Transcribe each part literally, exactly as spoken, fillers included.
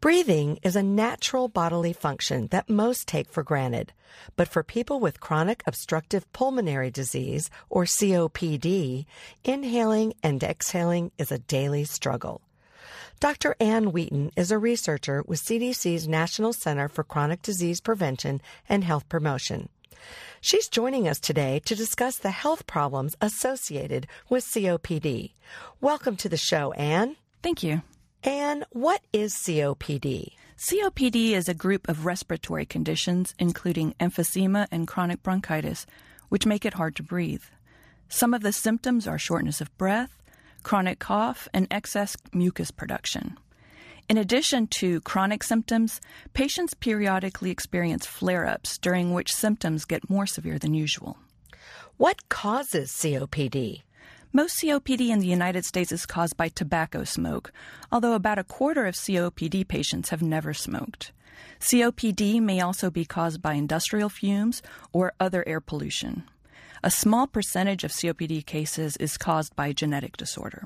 Breathing is a natural bodily function that most take for granted. But for people with chronic obstructive pulmonary disease, or C O P D, inhaling and exhaling is a daily struggle. Doctor Ann Wheaton is a researcher with C D C's National Center for Chronic Disease Prevention and Health Promotion. She's joining us today to discuss the health problems associated with C O P D. Welcome to the show, Ann. Thank you. Ann, what is C O P D? C O P D is a group of respiratory conditions, including emphysema and chronic bronchitis, which make it hard to breathe. Some of the symptoms are shortness of breath, chronic cough, and excess mucus production. In addition to chronic symptoms, patients periodically experience flare-ups, during which symptoms get more severe than usual. What causes C O P D? Most C O P D in the United States is caused by tobacco smoke, although about a quarter of C O P D patients have never smoked. C O P D may also be caused by industrial fumes or other air pollution. A small percentage of C O P D cases is caused by genetic disorder.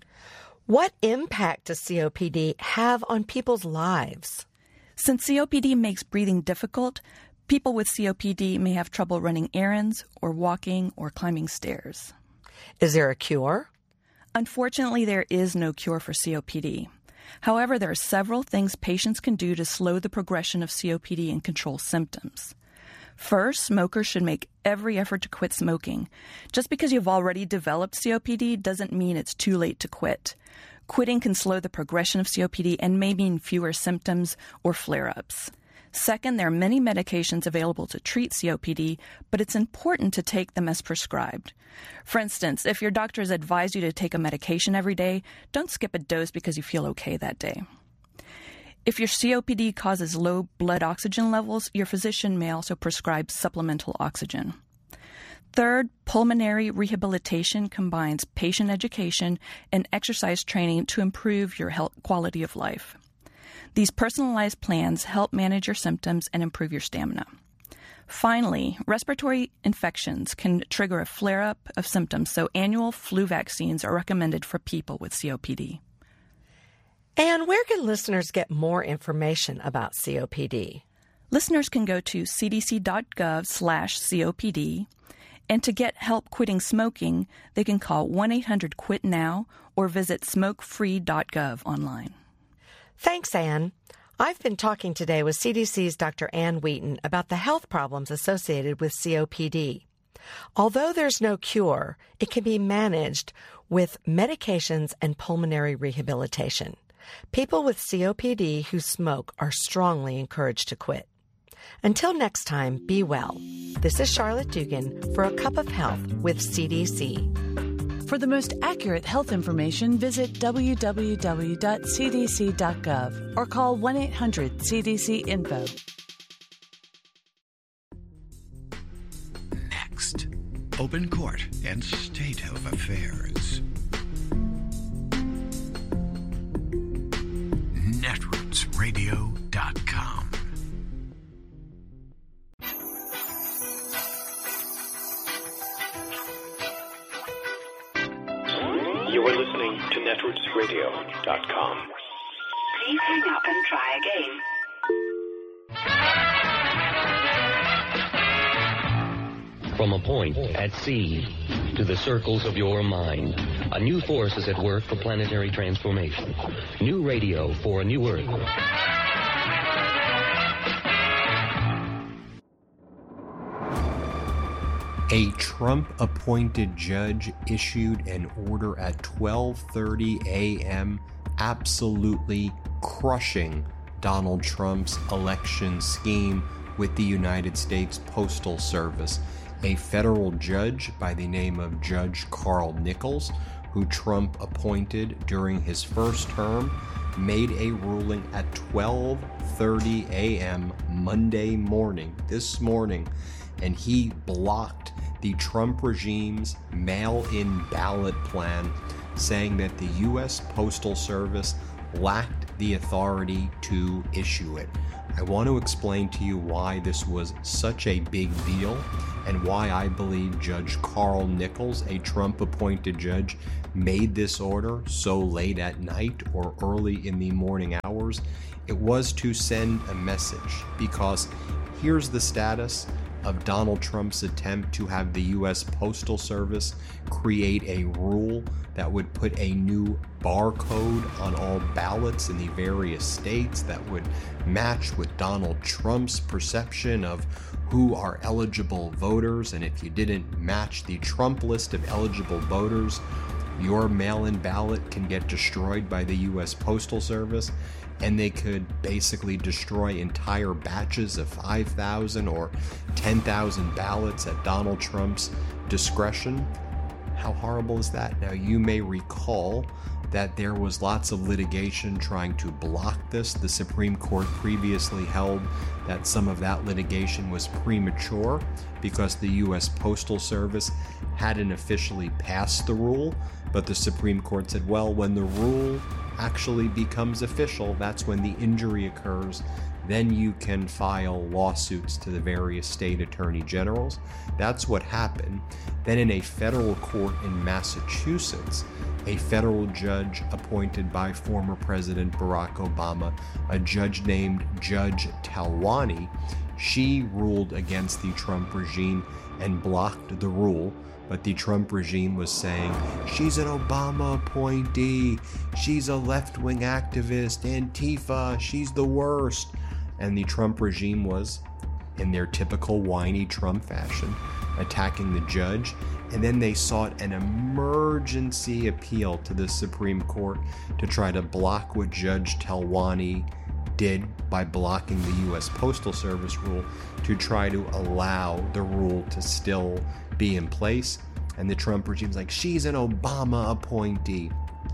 What impact does C O P D have on people's lives? Since C O P D makes breathing difficult, people with C O P D may have trouble running errands or walking or climbing stairs. Is there a cure? Unfortunately, there is no cure for C O P D. However, there are several things patients can do to slow the progression of C O P D and control symptoms. First, smokers should make every effort to quit smoking. Just because you've already developed C O P D doesn't mean it's too late to quit. Quitting can slow the progression of C O P D and may mean fewer symptoms or flare-ups. Second, there are many medications available to treat C O P D, but it's important to take them as prescribed. For instance, if your doctor has advised you to take a medication every day, don't skip a dose because you feel okay that day. If your C O P D causes low blood oxygen levels, your physician may also prescribe supplemental oxygen. Third, pulmonary rehabilitation combines patient education and exercise training to improve your health quality of life. These personalized plans help manage your symptoms and improve your stamina. Finally, respiratory infections can trigger a flare-up of symptoms, so annual flu vaccines are recommended for people with C O P D. And where can listeners get more information about C O P D? Listeners can go to cdc.gov slash COPD, and to get help quitting smoking, they can call one eight hundred quit now or visit smoke free dot gov online. Thanks, Ann. I've been talking today with C D C's Doctor Ann Wheaton about the health problems associated with C O P D. Although there's no cure, it can be managed with medications and pulmonary rehabilitation. People with C O P D who smoke are strongly encouraged to quit. Until next time, be well. This is Charlotte Dugan for A Cup of Health with C D C. For the most accurate health information, visit w w w dot c d c dot gov or call one eight hundred C D C info. Next, open court and state of affairs. netroots radio dot com. You are listening to netroots radio dot com. Please hang up and try again. From a point at sea to the circles of your mind, a new force is at work for planetary transformation. New radio for a new Earth. A Trump-appointed judge issued an order at twelve thirty a.m. absolutely crushing Donald Trump's election scheme with the United States Postal Service. A federal judge by the name of Judge Carl Nichols, who Trump appointed during his first term, made a ruling at twelve thirty a.m. Monday morning, this morning, and he blocked the Trump regime's mail-in ballot plan, saying that the U S Postal Service lacked the authority to issue it. I want to explain to you why this was such a big deal and why I believe Judge Carl Nichols, a Trump-appointed judge, made this order so late at night or early in the morning hours. It was to send a message, because here's the status of Donald Trump's attempt to have the U S Postal Service create a rule that would put a new barcode on all ballots in the various states that would match with Donald Trump's perception of who are eligible voters. And if you didn't match the Trump list of eligible voters, your mail-in ballot can get destroyed by the U S Postal Service, and they could basically destroy entire batches of five thousand or ten thousand ballots at Donald Trump's discretion. How horrible is that? Now, you may recall that there was lots of litigation trying to block this. The Supreme Court previously held that some of that litigation was premature because the U S Postal Service hadn't officially passed the rule, but the Supreme Court said, well, when the rule actually becomes official, that's when the injury occurs. Then you can file lawsuits to the various state attorney generals. That's what happened. Then in a federal court in Massachusetts, a federal judge appointed by former President Barack Obama, a judge named Judge Talwani, she ruled against the Trump regime and blocked the rule. But the Trump regime was saying, she's an Obama appointee, she's a left-wing activist, Antifa, she's the worst. And the Trump regime was, in their typical whiny Trump fashion, attacking the judge. And then they sought an emergency appeal to the Supreme Court to try to block what Judge Talwani did by blocking the U S Postal Service rule, to try to allow the rule to still be in place. And the Trump regime's like, she's an Obama appointee.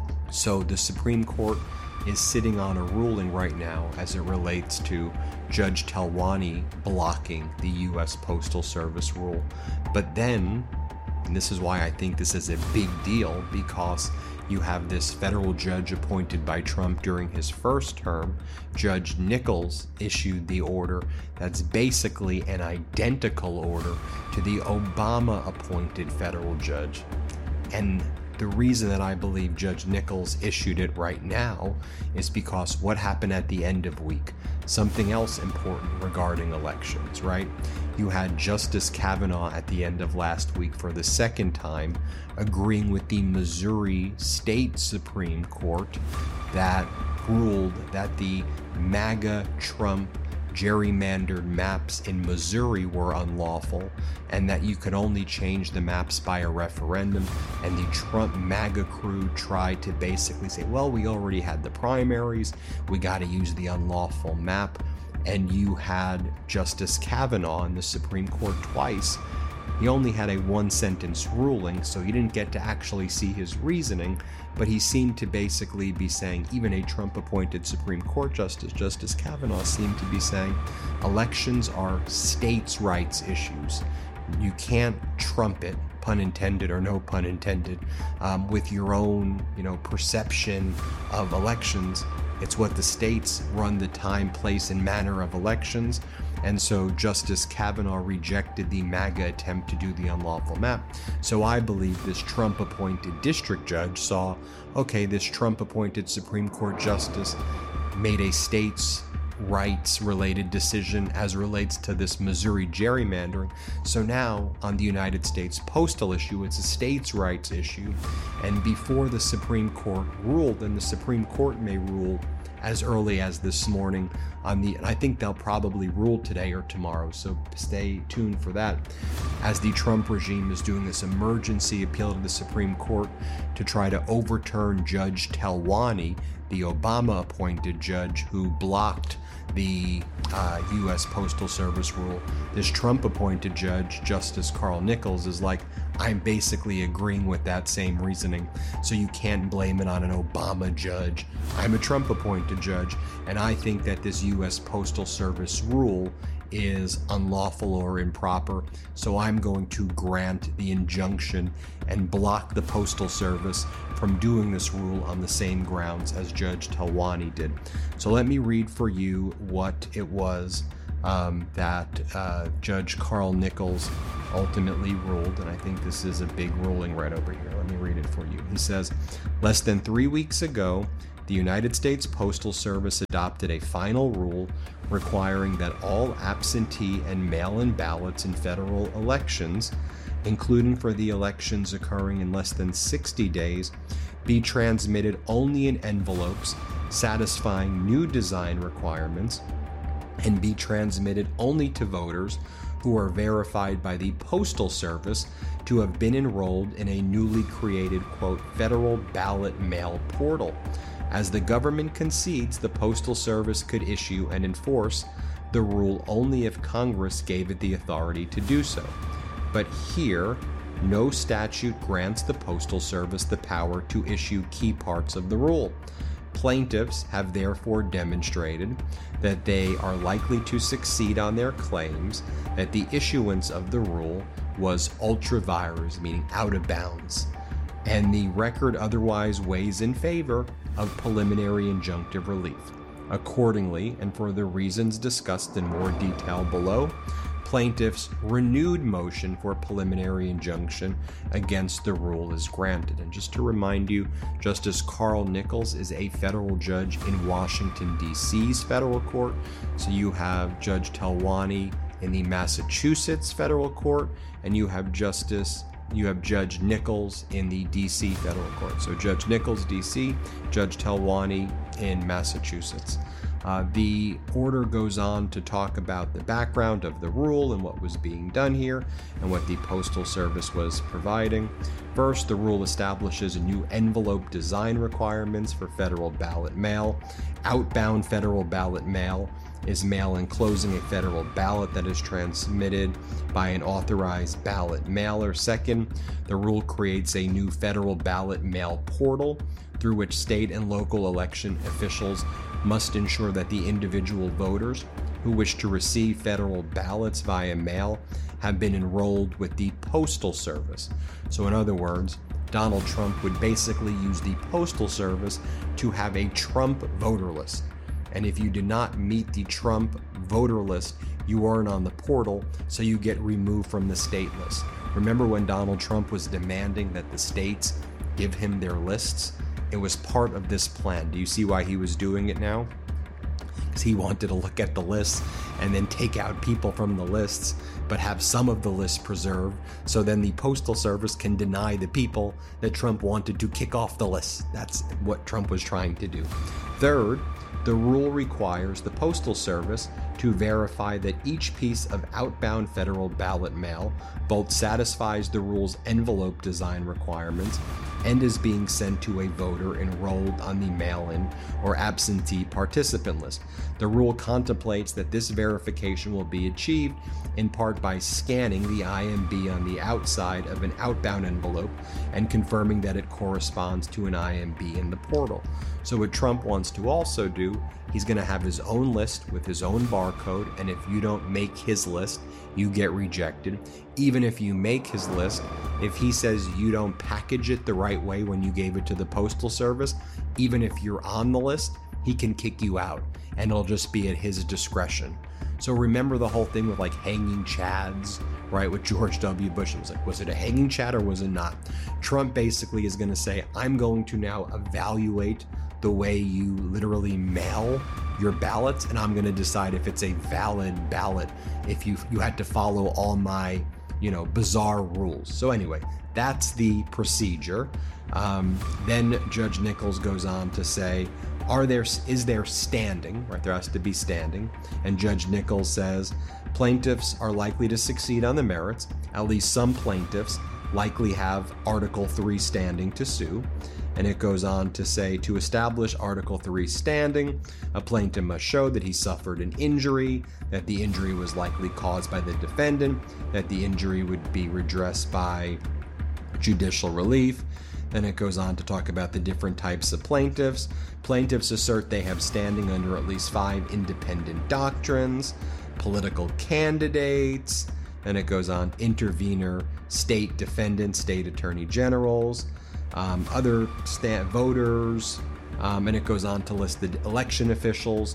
So the Supreme Court is sitting on a ruling right now as it relates to Judge Talwani blocking the U S Postal Service rule. But then, and this is why I think this is a big deal, because you have this federal judge appointed by Trump during his first term, Judge Nichols, issued the order that's basically an identical order to the Obama-appointed federal judge. And the reason that I believe Judge Nichols issued it right now is because what happened at the end of week? Something else important regarding elections, right? You had Justice Kavanaugh at the end of last week for the second time agreeing with the Missouri State Supreme Court that ruled that the MAGA Trump gerrymandered maps in Missouri were unlawful, and that you could only change the maps by a referendum. And the Trump MAGA crew tried to basically say, well, we already had the primaries, we got to use the unlawful map. And you had Justice Kavanaugh in the Supreme Court twice. He only had a one-sentence ruling, so you didn't get to actually see his reasoning, but he seemed to basically be saying, even a Trump-appointed Supreme Court Justice, Justice Kavanaugh, seemed to be saying, elections are states' rights issues. You can't trump it, pun intended or no pun intended, um, with your own, you know, perception of elections. It's what the states run the time, place, and manner of elections. And so Justice Kavanaugh rejected the MAGA attempt to do the unlawful map. So I believe this Trump-appointed district judge saw, okay, this Trump-appointed Supreme Court justice made a states' rights-related decision as relates to this Missouri gerrymandering. So now, on the United States postal issue, it's a states' rights issue. And before the Supreme Court ruled, and the Supreme Court may rule as early as this morning on the, and I think they'll probably rule today or tomorrow, so stay tuned for that, as the Trump regime is doing this emergency appeal to the Supreme Court to try to overturn Judge Talwani, the Obama-appointed judge who blocked the uh, U S Postal Service rule. This Trump-appointed judge, Justice Carl Nichols, is like, I'm basically agreeing with that same reasoning, so you can't blame it on an Obama judge. I'm a Trump-appointed judge, and I think that this U S Postal Service rule is unlawful or improper, so I'm going to grant the injunction and block the Postal Service from doing this rule on the same grounds as Judge Talwani did. So let me read for you what it was um, that uh, Judge Carl Nichols ultimately ruled, and I think this is a big ruling right over here. Let me read it for you. He says, less than three weeks ago, the United States Postal Service adopted a final rule requiring that all absentee and mail-in ballots in federal elections, including for the elections occurring in less than sixty days, be transmitted only in envelopes satisfying new design requirements and be transmitted only to voters who are verified by the Postal Service to have been enrolled in a newly created, quote, federal ballot mail portal. As the government concedes, the Postal Service could issue and enforce the rule only if Congress gave it the authority to do so. But here, no statute grants the Postal Service the power to issue key parts of the rule. Plaintiffs have therefore demonstrated that they are likely to succeed on their claims that the issuance of the rule was ultra vires, meaning out of bounds, and the record otherwise weighs in favor of preliminary injunctive relief. Accordingly, and for the reasons discussed in more detail below, plaintiffs' renewed motion for preliminary injunction against the rule is granted. And just to remind you, Justice Carl Nichols is a federal judge in Washington, D C's federal court. So you have Judge Talwani in the Massachusetts federal court, and you have Justice You have Judge Nichols in the D C federal court. So Judge Nichols, D C, Judge Talwani in Massachusetts. Uh, the order goes on to talk about the background of the rule and what was being done here and what the Postal Service was providing. First, the rule establishes new envelope design requirements for federal ballot mail. Outbound federal ballot mail is mail enclosing a federal ballot that is transmitted by an authorized ballot mailer. Second, the rule creates a new federal ballot mail portal through which state and local election officials must ensure that the individual voters who wish to receive federal ballots via mail have been enrolled with the Postal Service. So in other words, Donald Trump would basically use the Postal Service to have a Trump voter list. And if you do not meet the Trump voter list, you aren't on the portal, so you get removed from the state list. Remember when Donald Trump was demanding that the states give him their lists? It was part of this plan. Do you see why he was doing it now? Because he wanted to look at the lists and then take out people from the lists, but have some of the lists preserved, so then the Postal Service can deny the people that Trump wanted to kick off the list. That's what Trump was trying to do. Third, the rule requires the Postal Service to verify that each piece of outbound federal ballot mail both satisfies the rule's envelope design requirements and is being sent to a voter enrolled on the mail-in or absentee participant list. The rule contemplates that this verification will be achieved in part by scanning the I M B on the outside of an outbound envelope and confirming that it corresponds to an I M B in the portal. So what Trump wants to also do, he's going to have his own list with his own barcode, and if you don't make his list, you get rejected. Even if you make his list, if he says you don't package it the right way when you gave it to the Postal Service, even if you're on the list, he can kick you out, and it'll just be at his discretion. So remember the whole thing with like hanging chads, right, with George W. Bush. It was like, was it a hanging chad or was it not? Trump basically is going to say, I'm going to now evaluate the way you literally mail your ballots, and I'm going to decide if it's a valid ballot if you you had to follow all my, you know, bizarre rules. So anyway, that's the procedure. Um, then Judge Nichols goes on to say, are there is there standing, right? There has to be standing. And Judge Nichols says, plaintiffs are likely to succeed on the merits. At least some plaintiffs likely have Article three standing to sue. And it goes on to say, to establish Article three standing, a plaintiff must show that he suffered an injury, that the injury was likely caused by the defendant, that the injury would be redressed by judicial relief. Then it goes on to talk about the different types of plaintiffs. Plaintiffs assert they have standing under at least five independent doctrines, political candidates. Then it goes on, intervener, state defendants, state attorney generals, um, other sta- voters, um, and it goes on to list the election officials,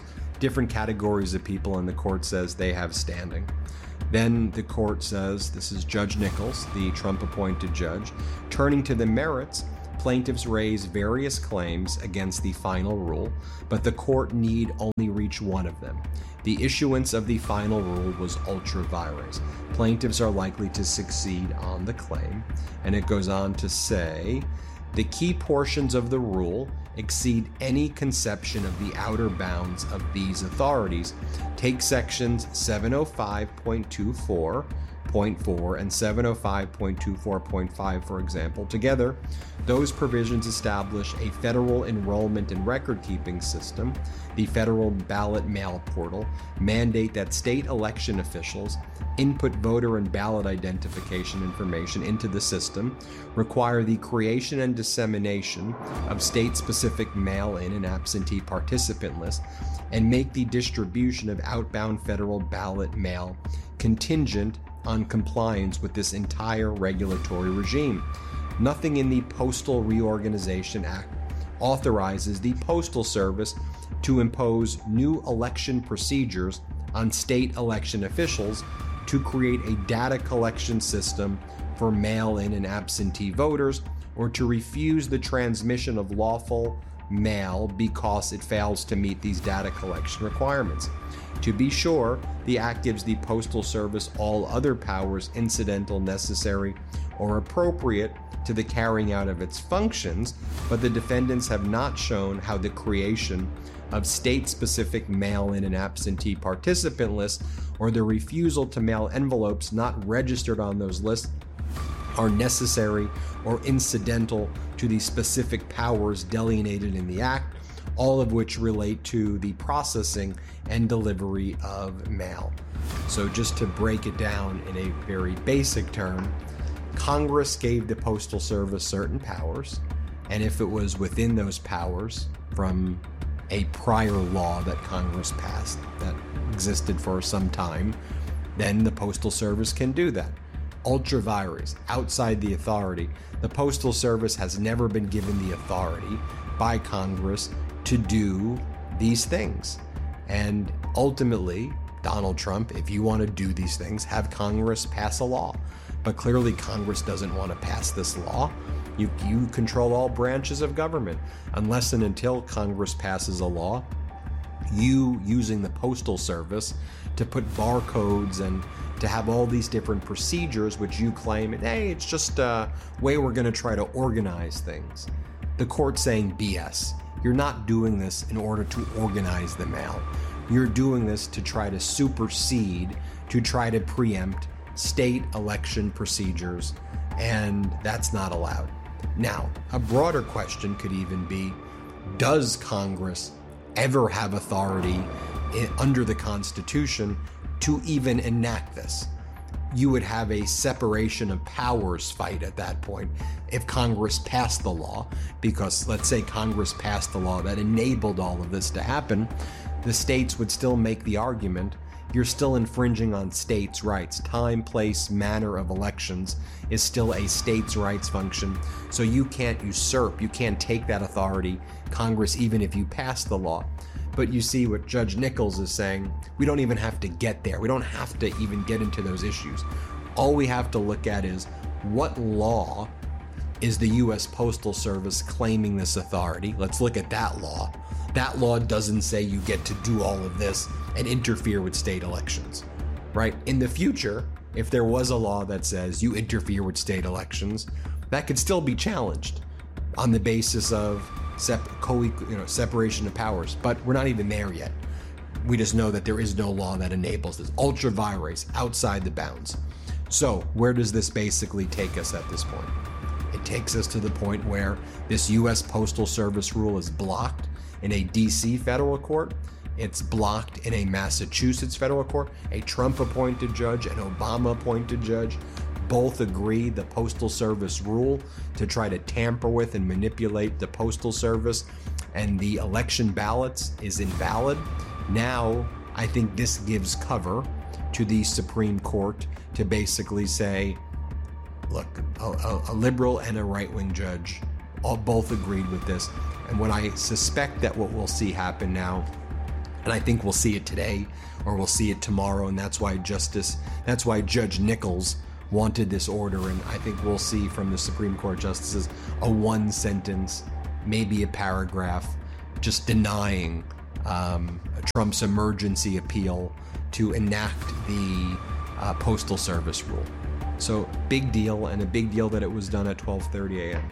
different categories of people, and the court says they have standing. Then the court says, this is Judge Nichols, the Trump-appointed judge, turning to the merits, plaintiffs raise various claims against the final rule, but the court need only reach one of them. The issuance of the final rule was ultra vires. Plaintiffs are likely to succeed on the claim, and it goes on to say, the key portions of the rule exceed any conception of the outer bounds of these authorities. Take sections seven oh five point two four point four and seven oh five point two four point five, for example. Together, those provisions establish a federal enrollment and record-keeping system, the federal ballot mail portal, mandate that state election officials input voter and ballot identification information into the system, require the creation and dissemination of state-specific mail-in and absentee participant lists, and make the distribution of outbound federal ballot mail contingent on compliance with this entire regulatory regime. Nothing in the Postal Reorganization Act authorizes the Postal Service to impose new election procedures on state election officials to create a data collection system for mail-in and absentee voters, or to refuse the transmission of lawful mail because it fails to meet these data collection requirements. To be sure, the Act gives the Postal Service all other powers incidental, necessary, or appropriate to the carrying out of its functions, but the defendants have not shown how the creation of state-specific mail-in and absentee participant lists, or the refusal to mail envelopes not registered on those lists, are necessary or incidental to the specific powers delineated in the Act, all of which relate to the processing and delivery of mail. So just to break it down in a very basic term, Congress gave the Postal Service certain powers, and if it was within those powers from a prior law that Congress passed that existed for some time, then the Postal Service can do that. Ultra vires, outside the authority, the Postal Service has never been given the authority by Congress to do these things. And ultimately, Donald Trump, if you want to do these things, have Congress pass a law. But clearly Congress doesn't want to pass this law. You, you control all branches of government. Unless and until Congress passes a law, you using the Postal Service to put barcodes and to have all these different procedures which you claim, hey, it's just a way we're going to try to organize things. The court's saying B S. You're not doing this in order to organize the mail. You're doing this to try to supersede, to try to preempt state election procedures, and that's not allowed. Now, a broader question could even be, does Congress ever have authority in, under the Constitution to even enact this? You would have a separation of powers fight at that point if Congress passed the law, because let's say Congress passed the law that enabled all of this to happen, the states would still make the argument you're still infringing on states' rights. Time, place, manner of elections is still a states' rights function, so you can't usurp, you can't take that authority, Congress, even if you pass the law. But you see what Judge Nichols is saying, we don't even have to get there. We don't have to even get into those issues. All we have to look at is what law is the U S Postal Service claiming this authority? Let's look at that law. That law doesn't say you get to do all of this and interfere with state elections, right? In the future, if there was a law that says you interfere with state elections, that could still be challenged on the basis of sep- co- you know, separation of powers, but we're not even there yet. We just know that there is no law that enables this. Ultra vires, outside the bounds. So where does this basically take us at this point? It takes us to the point where this U S Postal Service rule is blocked in a D C federal court. It's blocked in a Massachusetts federal court. A Trump-appointed judge, an Obama-appointed judge, both agree the Postal Service rule to try to tamper with and manipulate the Postal Service and the election ballots is invalid. Now, I think this gives cover to the Supreme Court to basically say, look, a, a, a liberal and a right-wing judge all both agreed with this. And what I suspect that what we'll see happen now And I think we'll see it today, or we'll see it tomorrow, and that's why Justice, that's why Judge Nichols wanted this order, and I think we'll see from the Supreme Court justices a one sentence, maybe a paragraph, just denying um, Trump's emergency appeal to enact the uh, Postal Service rule. So big deal, and a big deal that it was done at twelve thirty a.m.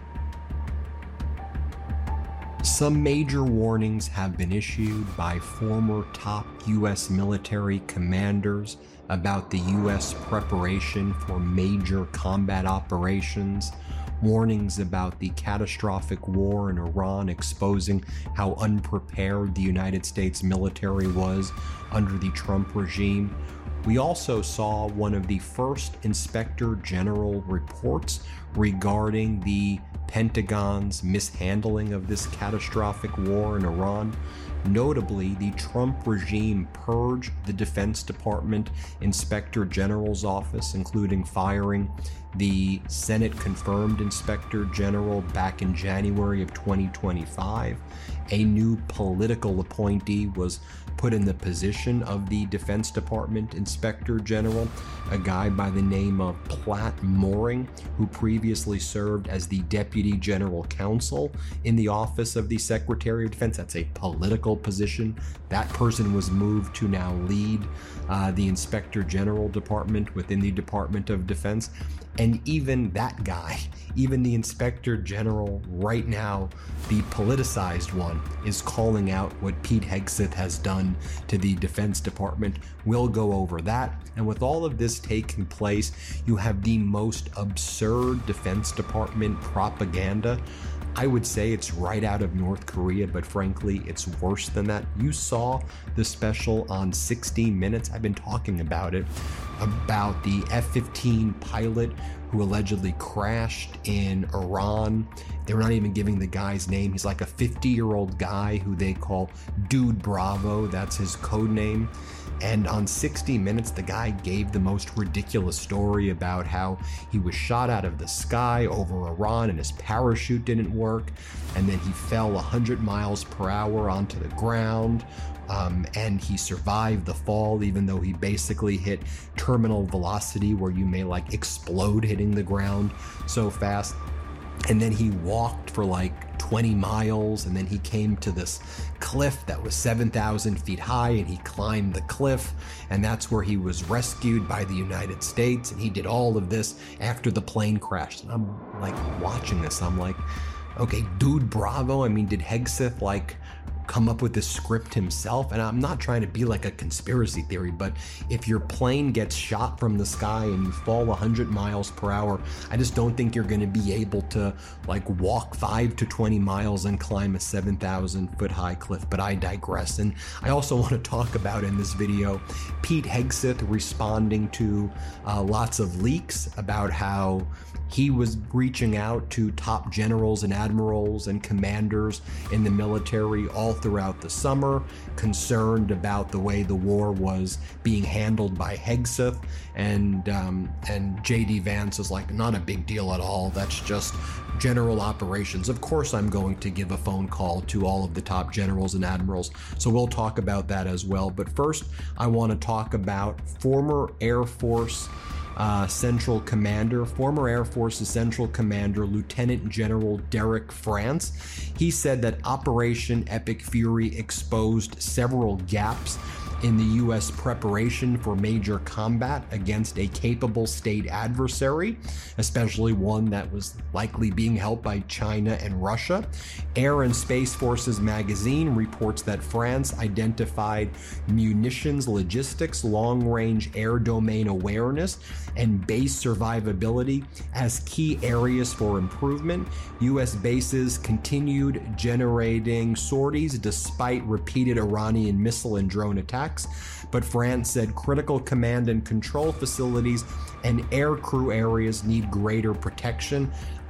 Some major warnings have been issued by former top U S military commanders about the U S preparation for major combat operations, warnings about the catastrophic war in Iran exposing how unprepared the United States military was under the Trump regime. We also saw one of the first Inspector General reports regarding the Pentagon's mishandling of this catastrophic war in Iran. Notably, the Trump regime purged the Defense Department Inspector General's office, including firing the Senate-confirmed Inspector General back in January of twenty twenty-five. A new political appointee was put in the position of the Defense Department Inspector General, a guy by the name of Platt Moring, who previously served as the Deputy General Counsel in the Office of the Secretary of Defense. That's a political position. That person was moved to now lead uh, the Inspector General Department within the Department of Defense. And even that guy, even the Inspector General right now, the politicized one, is calling out what Pete Hegseth has done to the Defense Department. We'll go over that. And with all of this taking place, you have the most absurd Defense Department propaganda. I would say it's right out of North Korea, but frankly, it's worse than that. You saw the special on sixty minutes. I've been talking about it, about the F fifteen pilot who allegedly crashed in Iran. They were not even giving the guy's name. He's like a fifty-year-old guy who they call Dude Bravo. That's his code name. And on sixty minutes, the guy gave the most ridiculous story about how he was shot out of the sky over Iran and his parachute didn't work. And then he fell one hundred miles per hour onto the ground. Um, and he survived the fall, even though he basically hit terminal velocity where you may like explode hitting the ground so fast. And then he walked for like twenty miles, and then he came to this cliff that was seven thousand feet high, and he climbed the cliff, and that's where he was rescued by the United States. And he did all of this after the plane crashed. And I'm like watching this, I'm like, okay, Dude Bravo. I mean, did Hegseth like come up with this script himself? And I'm not trying to be like a conspiracy theory, but if your plane gets shot from the sky and you fall one hundred miles per hour, I just don't think you're going to be able to like walk five to twenty miles and climb a seven thousand foot high cliff. But I digress. And I also want to talk about in this video Pete Hegseth responding to uh, lots of leaks about how he was reaching out to top generals and admirals and commanders in the military all throughout the summer, concerned about the way the war was being handled by Hegseth. And um, and J D Vance is like, not a big deal at all. That's just general operations. Of course, I'm going to give a phone call to all of the top generals and admirals. So we'll talk about that as well. But first, I want to talk about former Air Force Uh, Central Commander, former Air Force's Central Commander, Lieutenant General Derek France. He said that Operation Epic Fury exposed several gaps in the U S preparation for major combat against a capable state adversary, especially one that was likely being helped by China and Russia. Air and Space Forces magazine reports that France identified munitions logistics, long-range air domain awareness, and base survivability as key areas for improvement. U S bases continued generating sorties despite repeated Iranian missile and drone attacks. But France said critical command and control facilities and aircrew areas need greater protection.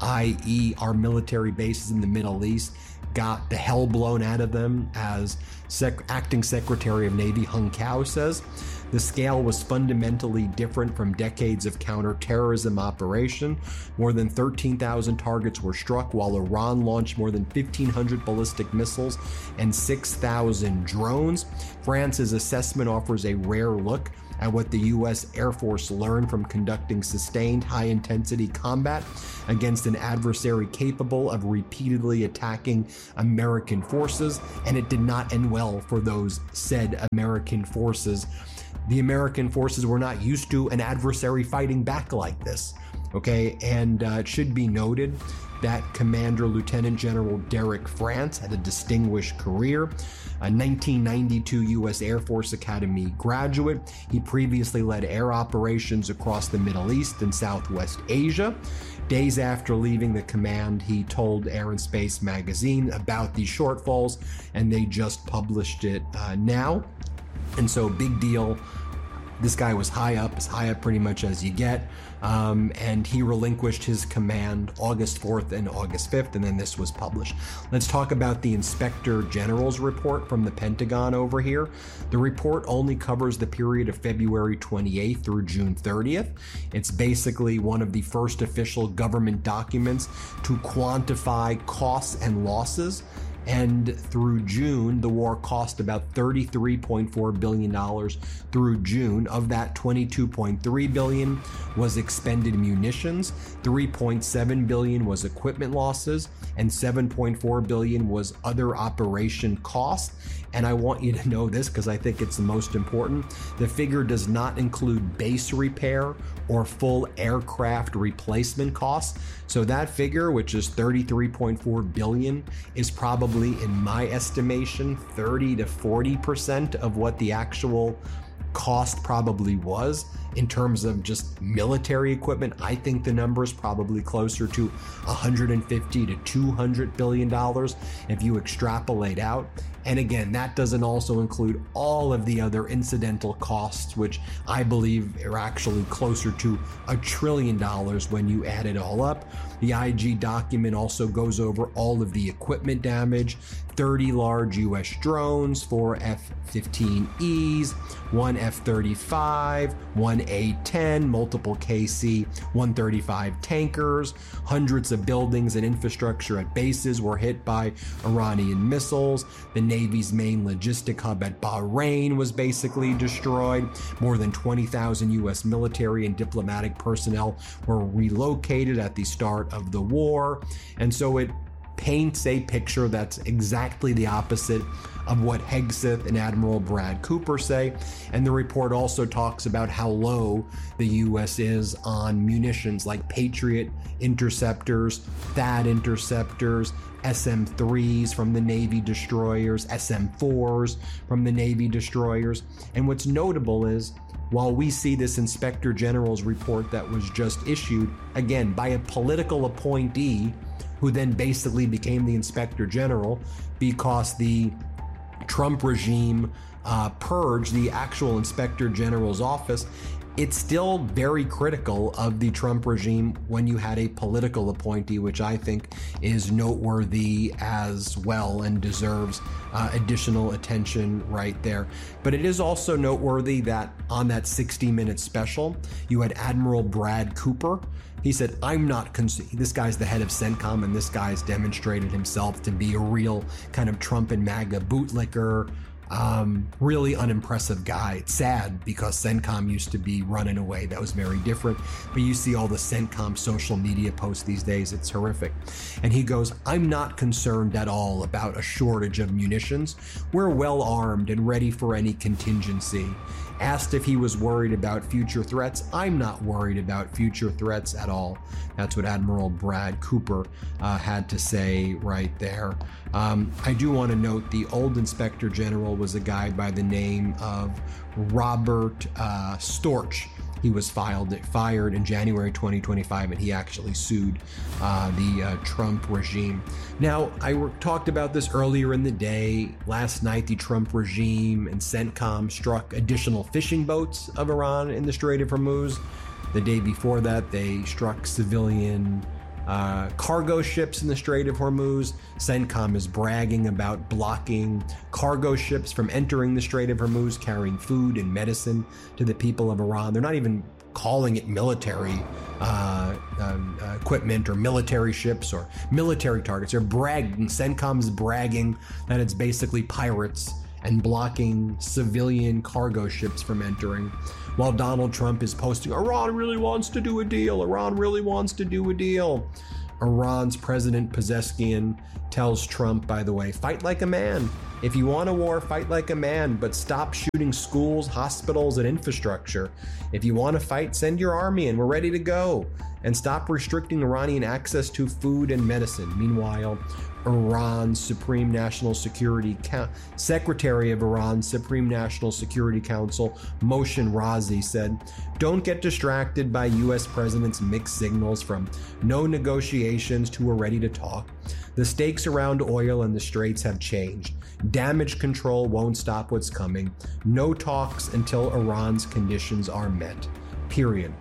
that is our military bases in the Middle East got the hell blown out of them, as Sec- Acting Secretary of Navy Hung Cao says. The scale was fundamentally different from decades of counterterrorism operation. More than thirteen thousand targets were struck, while Iran launched more than fifteen hundred ballistic missiles and six thousand drones. France's assessment offers a rare look at what the U S Air Force learned from conducting sustained high-intensity combat against an adversary capable of repeatedly attacking American forces, and it did not end well for those said American forces. The American forces were not used to an adversary fighting back like this, okay? And uh, it should be noted that Commander Lieutenant General Derek France had a distinguished career. A nineteen ninety-two U S Air Force Academy graduate, he previously led air operations across the Middle East and Southwest Asia. Days after leaving the command, he told Air and Space magazine about these shortfalls, and they just published it uh, now. And so, big deal. This guy was high up, as high up pretty much as you get, um, and he relinquished his command August fourth and August fifth, and then this was published. Let's talk about the Inspector General's report from the Pentagon over here. The report only covers the period of February twenty-eighth through June thirtieth. It's basically one of the first official government documents to quantify costs and losses. And through June, the war cost about thirty-three point four billion dollars through June. Of that, twenty-two point three billion dollars was expended munitions, three point seven billion dollars was equipment losses, and seven point four billion dollars was other operation costs. And I want you to know this because I think it's the most important. The figure does not include base repair or full aircraft replacement costs. So that figure, which is thirty-three point four billion dollars, is probably, in my estimation, thirty to forty percent of what the actual cost probably was in terms of just military equipment. I think the number is probably closer to one hundred fifty to two hundred billion dollars if you extrapolate out. And again, that doesn't also include all of the other incidental costs, which I believe are actually closer to a trillion dollars when you add it all up. The I G document also goes over all of the equipment damage: thirty large U S drones, four F fifteen Es, one F thirty-five, one A ten, multiple K C one thirty-five tankers, hundreds of buildings and infrastructure at bases were hit by Iranian missiles. The Navy's main logistic hub at Bahrain was basically destroyed. More than twenty thousand U S military and diplomatic personnel were relocated at the start of the war. And so it paints a picture that's exactly the opposite of what Hegseth and Admiral Brad Cooper say. And the report also talks about how low the U S is on munitions like Patriot interceptors, THAAD interceptors, S M threes from the Navy destroyers, S M fours from the Navy destroyers. And what's notable is, while we see this Inspector General's report that was just issued, again, by a political appointee who then basically became the Inspector General because the Trump regime uh, purged the actual Inspector General's office, it's still very critical of the Trump regime when you had a political appointee, which I think is noteworthy as well and deserves uh, additional attention right there. But it is also noteworthy that on that sixty minute special, you had Admiral Brad Cooper. He said, I'm not concerned. This guy's the head of CENTCOM, and this guy's demonstrated himself to be a real kind of Trump and MAGA bootlicker. Um, really unimpressive guy. It's sad because CENTCOM used to be run in a way that was very different, but you see all the CENTCOM social media posts these days, it's horrific. And he goes, I'm not concerned at all about a shortage of munitions. We're well armed and ready for any contingency. Asked if he was worried about future threats, I'm not worried about future threats at all. That's what Admiral Brad Cooper uh, had to say right there. Um, I do want to note the old Inspector General was a guy by the name of Robert uh, Storch. He was filed, fired in January twenty twenty-five, and he actually sued uh, the uh, Trump regime. Now, I re- talked about this earlier in the day. Last night, the Trump regime and CENTCOM struck additional fishing boats of Iran in the Strait of Hormuz. The day before that, they struck civilian Uh, cargo ships in the Strait of Hormuz. CENTCOM is bragging about blocking cargo ships from entering the Strait of Hormuz, carrying food and medicine to the people of Iran. They're not even calling it military uh, um, uh, equipment or military ships or military targets. They're bragging. CENTCOM is bragging that it's basically pirates and blocking civilian cargo ships from entering, while Donald Trump is posting, Iran really wants to do a deal. Iran really wants to do a deal. Iran's President Pezeshkian tells Trump, by the way, fight like a man. If you want a war, fight like a man, but stop shooting schools, hospitals, and infrastructure. If you want to fight, send your army in. We're ready to go. And stop restricting Iranian access to food and medicine. Meanwhile, Iran's Supreme National Security Council, Secretary of Iran's Supreme National Security Council, Mohsen Razi, said, don't get distracted by U S president's mixed signals from no negotiations to we're ready to talk. The stakes around oil and the straits have changed. Damage control won't stop what's coming. No talks until Iran's conditions are met. Period.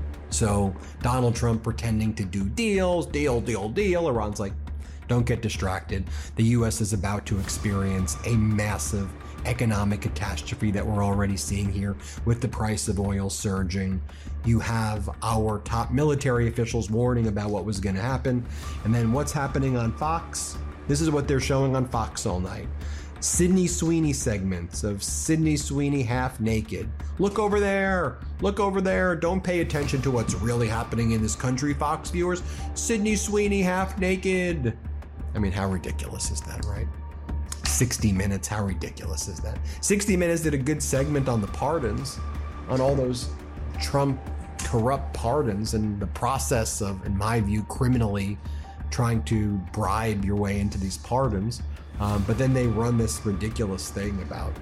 So Donald Trump pretending to do deals, deal, deal, deal. Iran's like, don't get distracted. The U S is about to experience a massive economic catastrophe that we're already seeing here with the price of oil surging. You have our top military officials warning about what was going to happen. And then what's happening on Fox? This is what they're showing on Fox all night. Sydney Sweeney segments of Sydney Sweeney half naked. Look over there. Look over there. Don't pay attention to what's really happening in this country, Fox viewers. Sydney Sweeney half naked. I mean, how ridiculous is that, right? sixty minutes, how ridiculous is that? sixty minutes did a good segment on the pardons, on all those Trump corrupt pardons and the process of, in my view, criminally trying to bribe your way into these pardons. Um, but then they run this ridiculous thing about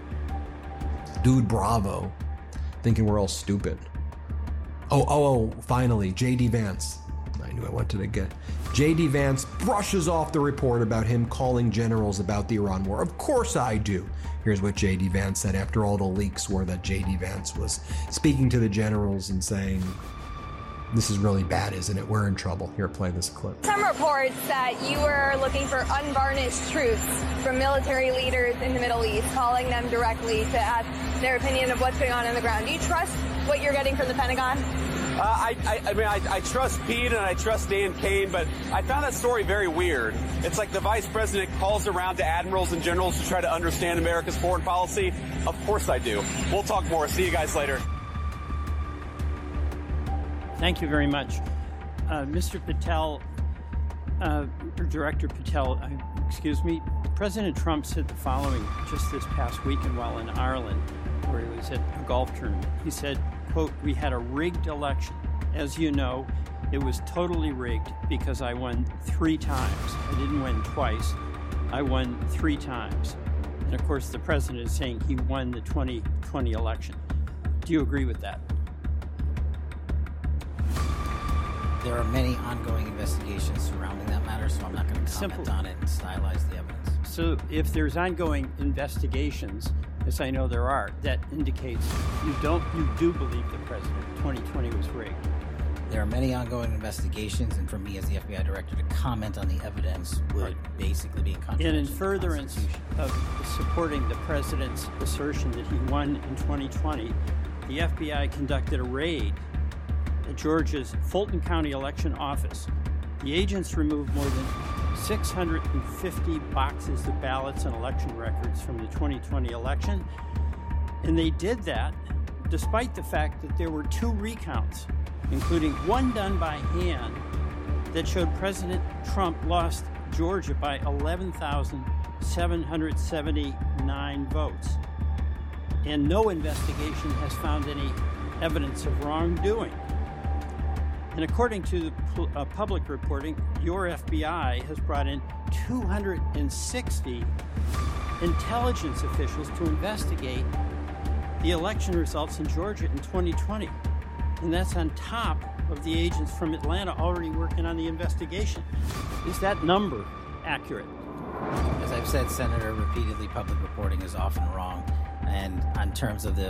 Dude Bravo thinking we're all stupid. Oh, oh, oh, finally, J D Vance. I knew I wanted to get. J D Vance brushes off the report about him calling generals about the Iran war. Of course I do. Here's what J D Vance said after all the leaks were that J D Vance was speaking to the generals and saying, this is really bad, isn't it? We're in trouble. Here, play this clip. Some reports that you were looking for unvarnished truths from military leaders in the Middle East, calling them directly to ask their opinion of what's going on on the ground. Do you trust what you're getting from the Pentagon? Uh, I, I, I mean, I, I trust Pete and I trust Dan Kane, but I found that story very weird. It's like the vice president calls around to admirals and generals to try to understand America's foreign policy. Of course I do. We'll talk more. See you guys later. Thank you very much. Uh, Mister Patel, uh, Director Patel, uh, excuse me, President Trump said the following just this past weekend while in Ireland, where he was at a golf tournament. He said, quote, we had a rigged election. As you know, it was totally rigged because I won three times. I didn't win twice. I won three times. And of course, the president is saying he won the twenty twenty election. Do you agree with that? There are many ongoing investigations surrounding that matter, so I'm not going to comment Simple. on it and stylize the evidence. So if there's ongoing investigations, as I know there are, that indicates you don't, you do believe the president twenty twenty was rigged. There are many ongoing investigations, and for me as the F B I director to comment on the evidence would right. basically be in contradiction. And in furtherance of supporting the president's assertion that he won in twenty twenty, the F B I conducted a raid at Georgia's Fulton County election office. The agents removed more than six hundred fifty boxes of ballots and election records from the twenty twenty election. And they did that despite the fact that there were two recounts, including one done by hand, that showed President Trump lost Georgia by eleven thousand seven hundred seventy-nine votes. And no investigation has found any evidence of wrongdoing. And according to the uh, public reporting, your F B I has brought in two hundred sixty intelligence officials to investigate the election results in Georgia in twenty twenty. And that's on top of the agents from Atlanta already working on the investigation. Is that number accurate? As I've said, Senator, repeatedly public reporting is often wrong. And in terms of the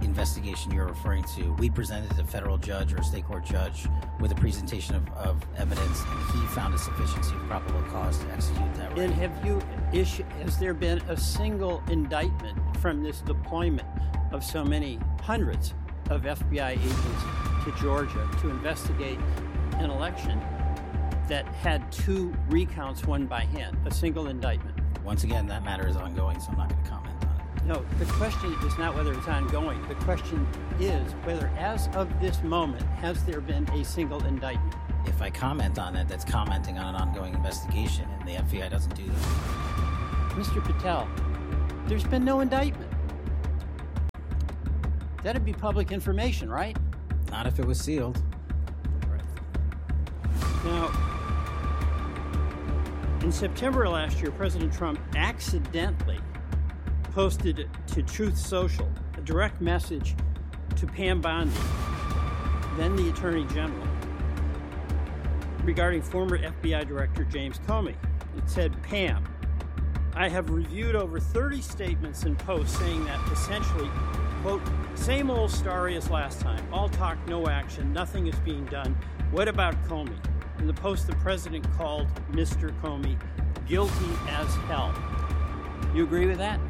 investigation you're referring to, we presented a federal judge or a state court judge with a presentation of, of evidence, and he found a sufficiency of probable cause to execute that raid. And have you issued, has there been a single indictment from this deployment of so many hundreds of F B I agents to Georgia to investigate an election that had two recounts won by hand, a single indictment? Once again, that matter is ongoing, so I'm not going to comment on it. No, the question is not whether it's ongoing. The question is whether, as of this moment, has there been a single indictment? If I comment on it, that's commenting on an ongoing investigation, and the F B I doesn't do that. Mister Patel, there's been no indictment. That'd be public information, right? Not if it was sealed. Now, in September last year, President Trump accidentally posted to Truth Social a direct message to Pam Bondi, then the Attorney General, regarding former F B I Director James Comey. It said, "Pam, I have reviewed over thirty statements and posts saying that essentially, quote, same old story as last time. All talk, no action. Nothing is being done. What about Comey?" In the post, the president called Mister Comey guilty as hell. You agree with that?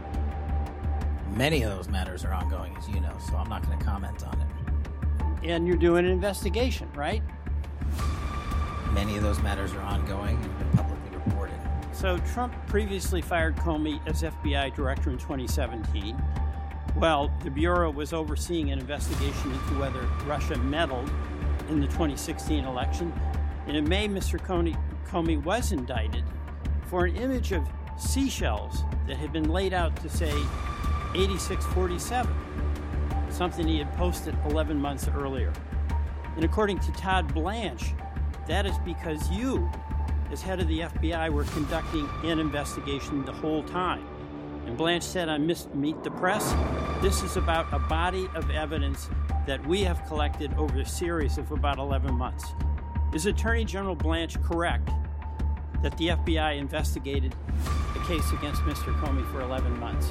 Many of those matters are ongoing, as you know, so I'm not going to comment on it. And you're doing an investigation, right? Many of those matters are ongoing and have been publicly reported. So Trump previously fired Comey as F B I director in twenty seventeen. Well, the Bureau was overseeing an investigation into whether Russia meddled in the twenty sixteen election. And in May, Mister Comey, Comey was indicted for an image of seashells that had been laid out to say eighty-six forty-seven, something he had posted eleven months earlier. And according to Todd Blanche, that is because you, as head of the F B I, were conducting an investigation the whole time. And Blanche said on Meet the Press, "This is about a body of evidence that we have collected over a series of about eleven months." Is Attorney General Blanche correct that the F B I investigated the case against Mister Comey for eleven months?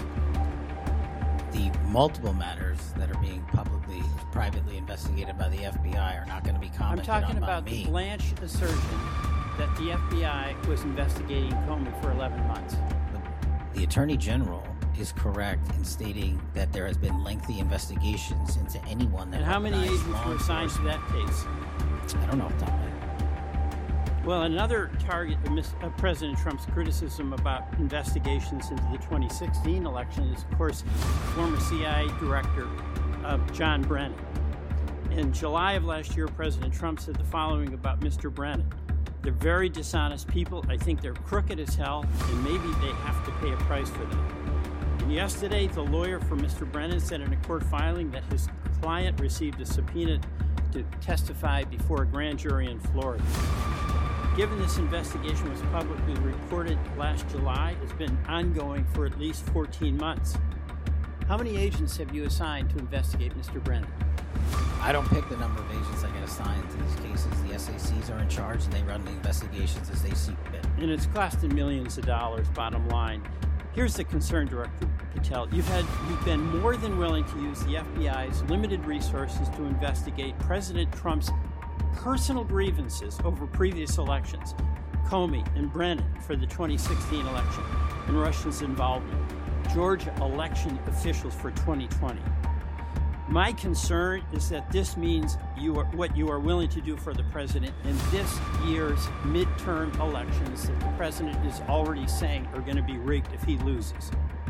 The multiple matters that are being publicly, privately investigated by the F B I are not going to be commented on by me. I'm talking about the Blanche assertion that the F B I was investigating Comey for eleven months. The Attorney General is correct in stating that there has been lengthy investigations into anyone that. And how many agents were assigned to that case? I don't know off the top of my head. Well, another target of, Miz, of President Trump's criticism about investigations into the twenty sixteen election is, of course, former C I A Director uh, John Brennan. In July of last year, President Trump said the following about Mister Brennan: "They're very dishonest people. I think they're crooked as hell, and maybe they have to pay a price for that." And yesterday, the lawyer for Mister Brennan said in a court filing that his client received a subpoena to testify before a grand jury in Florida. Given this investigation was publicly reported last July, it's been ongoing for at least fourteen months. How many agents have you assigned to investigate Mister Brennan? I don't pick the number of agents I get assigned to these cases. The S A Cs are in charge, and they run the investigations as they see fit. And it's costing millions of dollars, bottom line. Here's the concern, Director Patel. You've had, you've been more than willing to use the F B I's limited resources to investigate President Trump's personal grievances over previous elections, Comey and Brennan for the twenty sixteen election, and Russia's involvement, Georgia election officials for twenty twenty. My concern is that this means you are what you are willing to do for the president in this year's midterm elections that the president is already saying are going to be rigged if he loses.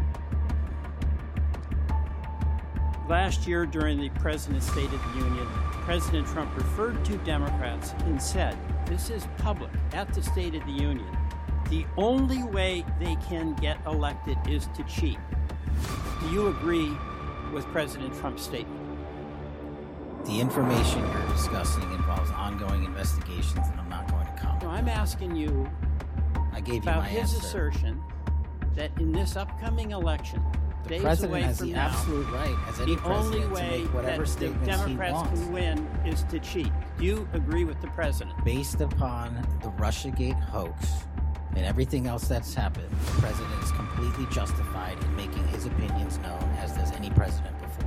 Last year, during the President's State of the Union, President Trump referred to Democrats and said, this is public, at the State of the Union, the only way they can get elected is to cheat. Do you agree with President Trump's statement? The information you're discussing involves ongoing investigations, and I'm not going to comment. No, I'm asking you I gave you about my his answer. assertion that in this upcoming election, The days president away has from the now, absolute right, as any the only president, to way make whatever that the statements he Democrats wants. can win is to cheat. Do you agree with the president? Based upon the Russiagate hoax and everything else that's happened, the president is completely justified in making his opinions known, as does any president before him.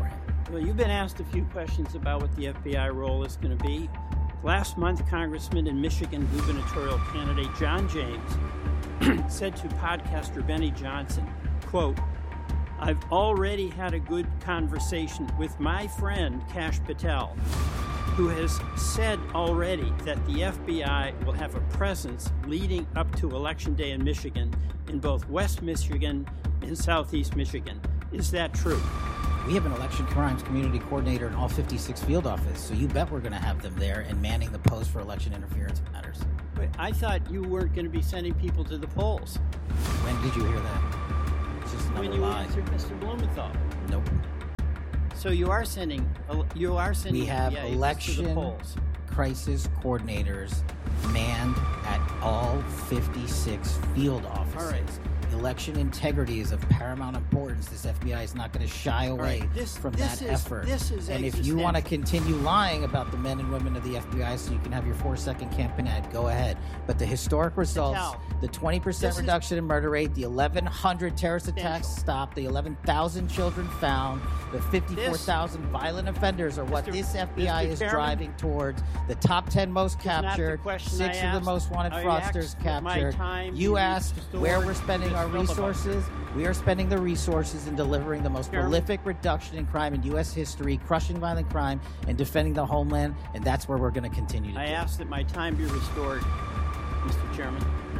Well, you've been asked a few questions about what the F B I role is going to be. Last month, Congressman and Michigan gubernatorial candidate John James said to podcaster Benny Johnson, quote, "I've already had a good conversation with my friend Kash Patel, who has said already that the F B I will have a presence leading up to Election Day in Michigan, in both West Michigan and Southeast Michigan. Is that true?" We have an election crimes community coordinator in all fifty-six field offices, so you bet we're going to have them there and manning the post for election interference matters. But I thought you weren't going to be sending people to the polls. When did you hear that? It's just another When you lie. answered Mister Blumenthal. Nope. So you are sending, you are sending. We have F B I agents to the election polls. crisis coordinators manned at all fifty-six field offices. All right. Election integrity is of paramount importance. This F B I is not going to shy away right. this, from this that is, effort. This is and if you want to continue lying about the men and women of the F B I so you can have your four-second campaign ad, go ahead. But the historic results, Patel, the twenty percent this reduction is, in murder rate, the eleven hundred terrorist attacks stopped, the eleven thousand children found, the fifty-four thousand violent offenders are what Mister this F B I Mister is Chairman, driving towards. The top ten most captured, six of the most wanted fraudsters captured. You asked where we're spending our resources. We are spending the resources in delivering the most Chairman? prolific reduction in crime in U S history, crushing violent crime, and defending the homeland, and that's where we're going to continue to I do. ask that my time be restored, Mister Chairman.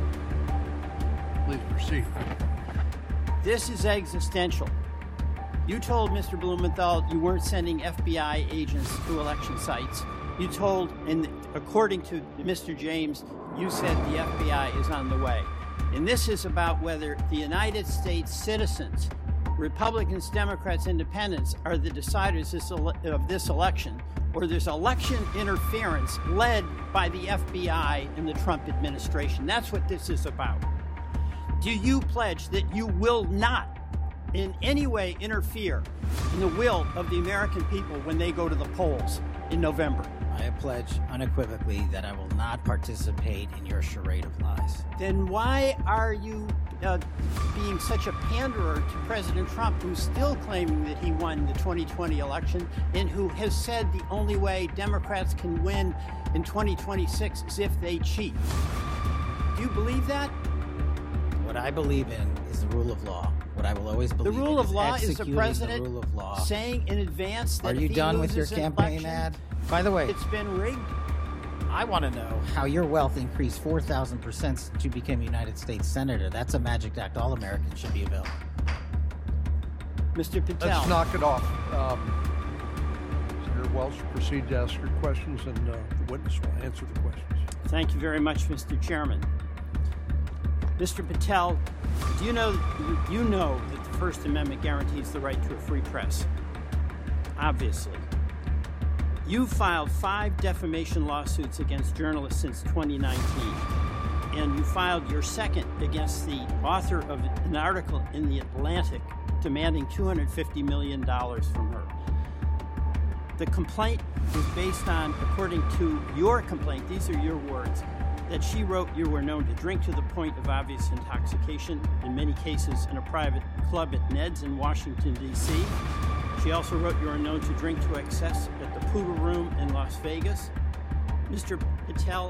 Please proceed. This is existential. You told Mister Blumenthal you weren't sending F B I agents to election sites. You told, and according to Mister James, you said the F B I is on the way. And this is about whether the United States citizens, Republicans, Democrats, Independents, are the deciders of this election, or there's election interference led by the F B I and the Trump administration. That's what this is about. Do you pledge that you will not in any way interfere in the will of the American people when they go to the polls in November? I pledge unequivocally that I will not participate in your charade of lies. Then why are you uh, being such a panderer to President Trump, who's still claiming that he won the twenty twenty election and who has said the only way Democrats can win in twenty twenty-six is if they cheat? Do you believe that? What I believe in is the rule of law. What I will always believe the rule in of law is the executing president the rule of law. saying in advance that Are you if he done with your loses an campaign election, ad? By the way, it's been rigged. I want to know how your wealth increased four thousand percent since you became a United States Senator. That's a magic act all Americans should be available. Mister Patel. Let's knock it off. Um, Senator Welch, proceed to ask your questions, and uh, the witness will answer the questions. Thank you very much, Mister Chairman. Mister Patel, do you know you know that the First Amendment guarantees the right to a free press? Obviously. You filed five defamation lawsuits against journalists since twenty nineteen, and you filed your second against the author of an article in The Atlantic demanding two hundred fifty million dollars from her. The complaint is based on, according to your complaint, these are your words, that she wrote you were known to drink to the point of obvious intoxication, in many cases in a private club at Ned's in Washington, D C She also wrote you were known to drink to excess at the Poodle Room in Las Vegas. Mister Patel,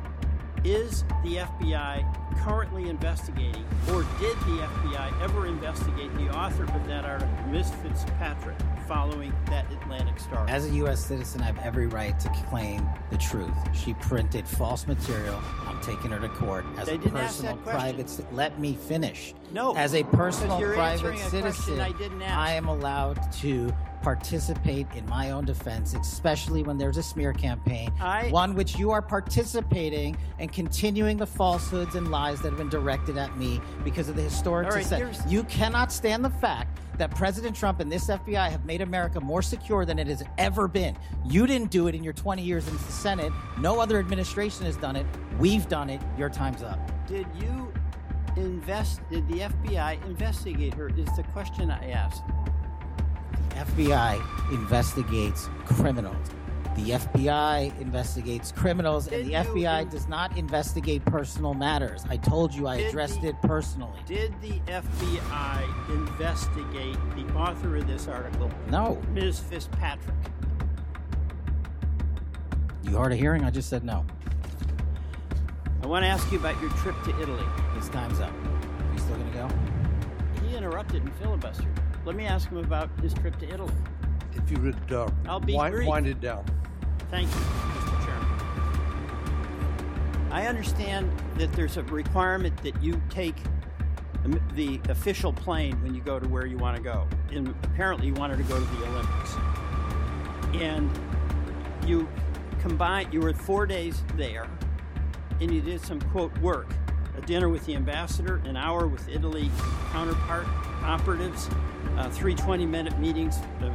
is the F B I currently investigating, or did the F B I ever investigate the author of that article, Miz Fitzpatrick, following that Atlantic Star? As a U S citizen, I have every right to claim the truth. She printed false material. I'm taking her to court. As They a didn't ask personal that question. private ci- let me finish. No, As a personal because you're private answering a question citizen, I didn't ask. I am allowed to participate in my own defense, especially when there's a smear campaign, I- one which you are participating and continuing the falsehoods and lies that have been directed at me because of the historic All right, success. here's- You cannot stand the fact that President Trump and this F B I have made America more secure than it has ever been. You didn't do it in your twenty years in the Senate. No other administration has done it. We've done it. Your time's up. Did you invest, did the F B I investigate her, is the question I asked. F B I investigates criminals. The F B I investigates criminals, Did and the F B I you- does not investigate personal matters. I told you I Did addressed the- it personally. Did the F B I investigate the author of this article? No. Miz Fitzpatrick. You hard of hearing? I just said no. I want to ask you about your trip to Italy. His time's up. Are you still going to go? He interrupted and filibustered. Let me ask him about his trip to Italy. If you would uh, I'll be wind, brief. wind it down. Thank you, Mister Chairman. I understand that there's a requirement that you take the official plane when you go to where you want to go. And apparently you wanted to go to the Olympics. And you combined, you were four days there, and you did some, quote, work. A dinner with the ambassador, an hour with Italy counterpart operatives, uh, three twenty-minute meetings uh,